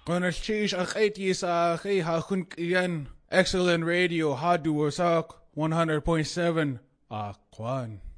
Konashish aketi sa kay hakun iyan. Excellent radio hadu wasak 100.7 Akwan.